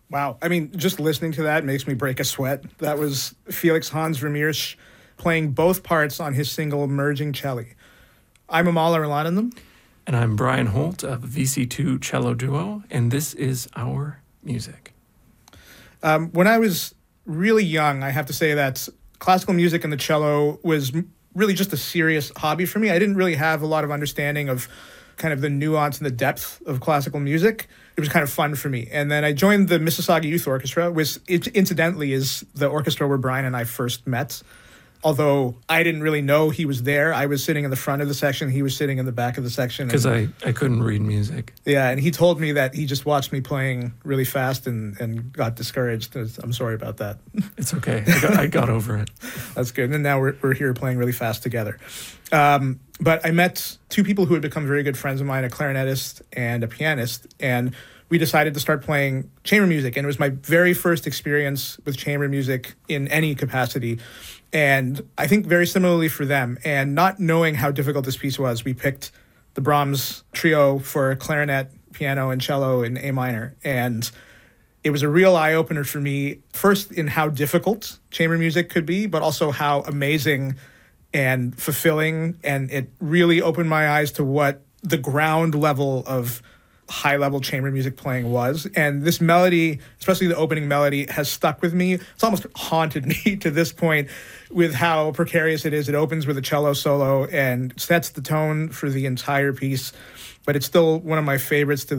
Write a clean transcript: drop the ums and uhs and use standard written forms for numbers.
Wow. I mean, just listening to that makes me break a sweat. That was Felix Hans Vermeersch playing both parts on his single Merging Celli. I'm Amal Arlananam. And I'm Brian Holt of VC2 Cello Duo, and this is our music. When I was really young, I have to say that classical music and the cello was really just a serious hobby for me. I didn't really have a lot of understanding of kind of the nuance and the depth of classical music. It was kind of fun for me. And then I joined the Mississauga Youth Orchestra, which incidentally is the orchestra where Brian and I first met. Although I didn't really know he was there. I was sitting in the front of the section. He was sitting in the back of the section. Because I couldn't read music. Yeah, and he told me that he just watched me playing really fast and got discouraged. I'm sorry about that. It's okay. I got over it. That's good. And now we're here playing really fast together. But I met two people who had become very good friends of mine, a clarinetist and a pianist, and we decided to start playing chamber music. And it was my very first experience with chamber music in any capacity. And I think very similarly for them. And not knowing how difficult this piece was, we picked the Brahms trio for clarinet, piano, and cello in A minor. And it was a real eye-opener for me, first in how difficult chamber music could be, but also how amazing and fulfilling. And it really opened my eyes to what the ground level of high-level chamber music playing was. And this melody, especially the opening melody, has stuck with me. It's almost haunted me to this point with how precarious it is. It opens with a cello solo and sets the tone for the entire piece. But it's still one of my favorites to